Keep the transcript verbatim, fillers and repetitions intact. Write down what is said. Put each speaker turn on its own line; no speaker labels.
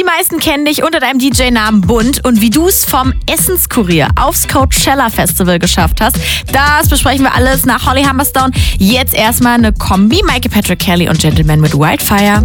meisten kennen dich unter deinem D J-Namen Bunt und wie du es vom Essenskurier aufs Coachella Festival geschafft hast, das besprechen wir alles nach Holly Humberstone. Jetzt erstmal eine Kombi, Michael Patrick Kelly und Gentleman mit Wildfire.